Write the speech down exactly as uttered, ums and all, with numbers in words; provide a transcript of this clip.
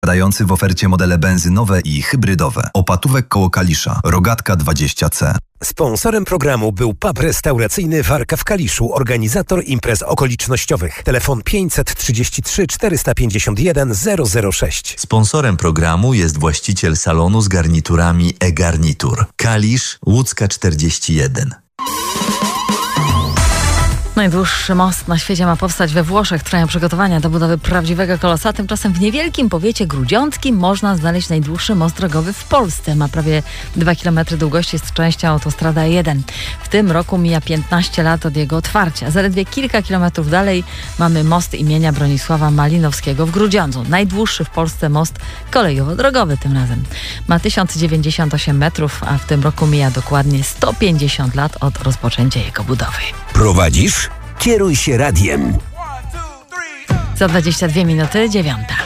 Dający w ofercie modele benzynowe i hybrydowe. Opatówek koło Kalisza. Rogatka dwadzieścia C. Sponsorem programu był pub restauracyjny Warka w Kaliszu, organizator imprez okolicznościowych. Telefon pięćset trzydzieści trzy czterysta pięćdziesiąt jeden zero zero sześć. Sponsorem programu jest właściciel salonu z garniturami e-Garnitur. Kalisz, Łódzka czterdzieści jeden. Najdłuższy most na świecie ma powstać we Włoszech. Trwają przygotowania do budowy prawdziwego kolosa. Tymczasem w niewielkim powiecie grudziąckim można znaleźć najdłuższy most drogowy w Polsce. Ma prawie dwa kilometry długości, jest częścią autostrada jeden. W tym roku mija piętnaście lat od jego otwarcia. Zaledwie kilka kilometrów dalej mamy most imienia Bronisława Malinowskiego w Grudziądzu. Najdłuższy w Polsce most kolejowo-drogowy tym razem. Ma tysiąc dziewięćdziesiąt osiem metrów, a w tym roku mija dokładnie sto pięćdziesiąt lat od rozpoczęcia jego budowy. Prowadzisz? Kieruj się radiem. Za dwadzieścia dwie minuty dziewiąta.